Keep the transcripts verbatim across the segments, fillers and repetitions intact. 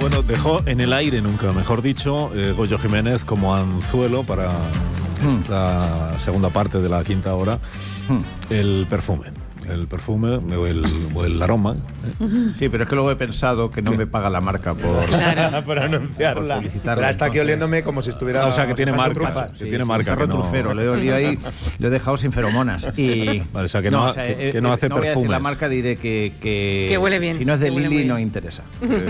Bueno, dejó en el aire, nunca mejor dicho, eh, Goyo Jiménez como anzuelo para hmm. esta segunda parte de la quinta hora, hmm. el perfume. El perfume o el, o el aroma. Sí, pero es que luego he pensado que no ¿Qué? me paga la marca por, claro. por anunciarla. Por pero está entonces. aquí oliéndome como si estuviera... No, o sea, que tiene marca. Sí, que tiene sí, marca. Que no... trufero, lo he olido ahí, lo he dejado sin feromonas. Y... Vale, o sea, que no, no, o sea, que, que no hace no perfumes. Voy a decir la marca, diré que... Que, que huele bien. Si no es de Lili, no bien. interesa. Sí, que,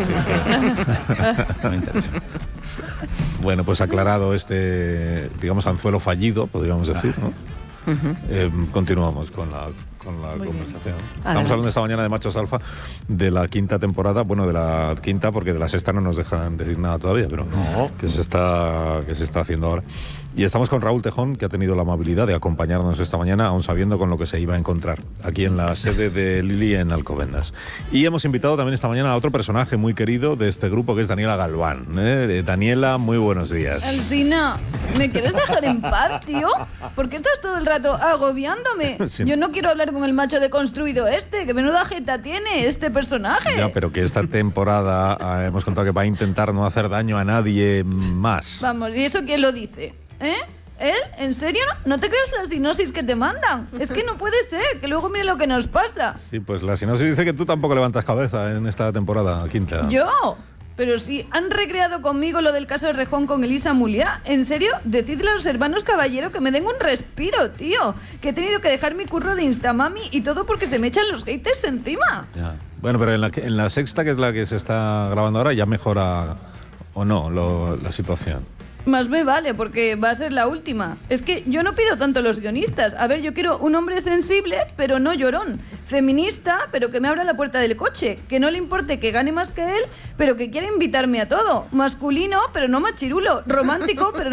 no me interesa. Bueno, pues aclarado este, digamos, anzuelo fallido, podríamos decir, ¿no? Uh-huh. Eh, continuamos con la, con la conversación. Estamos Adelante. hablando esta mañana de Machos Alfa, de la quinta temporada, bueno, de la quinta, porque de la sexta no nos dejan decir nada todavía, pero no. que, se está, que se está haciendo ahora. Y estamos con Raúl Tejón, que ha tenido la amabilidad de acompañarnos esta mañana, aún sabiendo con lo que se iba a encontrar, aquí en la sede de Lili en Alcobendas. Y hemos invitado también esta mañana a otro personaje muy querido de este grupo, que es Daniela Galván. ¿eh? Daniela, muy buenos días. Alsina, ¿me quieres dejar en paz, tío? ¿Por qué estás todo el rato agobiándome? Sí. Yo no quiero hablar con el macho deconstruido este, que menuda jeta tiene este personaje. Ya, pero que esta temporada eh, hemos contado que va a intentar no hacer daño a nadie más. Vamos, ¿y eso quién lo dice? ¿Eh? ¿Él? ¿En serio? ¿No te crees la sinopsis que te mandan? Es que no puede ser, que luego mire lo que nos pasa. Sí, pues la sinopsis dice que tú tampoco levantas cabeza en esta temporada quinta. ¿Yo? Pero si han recreado conmigo lo del caso de Rejón con Elisa Muliá. ¿En serio? Decidle a los hermanos Caballero que me den un respiro, tío. Que he tenido que dejar mi curro de Instamami y todo porque se me echan los haters encima. Ya. Bueno, pero en la, en la sexta, que es la que se está grabando ahora, ya mejora o no lo, la situación. Más me vale, porque va a ser la última. Es que yo no pido tanto a los guionistas. A ver, yo quiero un hombre sensible, pero no llorón. Feminista, pero que me abra la puerta del coche. Que no le importe que gane más que él, pero que quiera invitarme a todo. Masculino, pero no machirulo. Romántico, pero